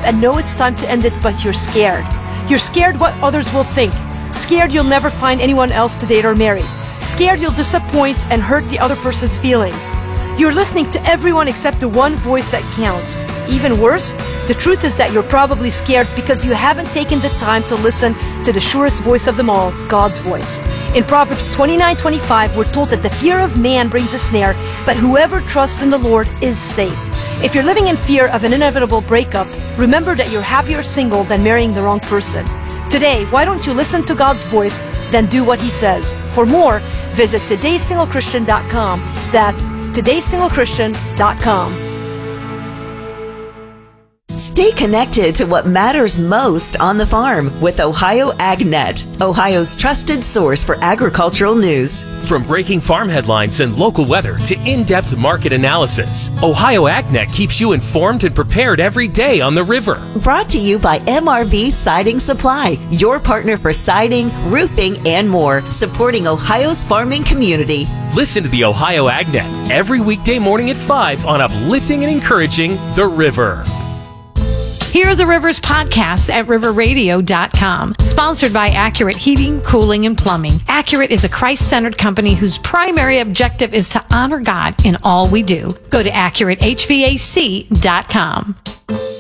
and know it's time to end it, but you're scared. You're scared what others will think. Scared you'll never find anyone else to date or marry. Scared you'll disappoint and hurt the other person's feelings. You're listening to everyone except the one voice that counts. Even worse, the truth is that you're probably scared because you haven't taken the time to listen to the surest voice of them all, God's voice. In Proverbs 29:25, we're told that the fear of man brings a snare, but whoever trusts in the Lord is safe. If you're living in fear of an inevitable breakup, remember that you're happier single than marrying the wrong person. Today, why don't you listen to God's voice, then do what He says? For more, visit todayssinglechristian.com. That's todayssinglechristian.com. Stay connected to what matters most on the farm with Ohio AgNet, Ohio's trusted source for agricultural news. From breaking farm headlines and local weather to in-depth market analysis, Ohio AgNet keeps you informed and prepared every day on the river. Brought to you by MRV Siding Supply, your partner for siding, roofing, and more, supporting Ohio's farming community. Listen to the Ohio AgNet every weekday morning at 5 on uplifting and encouraging the river. Hear the Rivers podcast at riverradio.com. Sponsored by Accurate Heating, Cooling, and Plumbing. Accurate is a Christ-centered company whose primary objective is to honor God in all we do. Go to AccurateHVAC.com.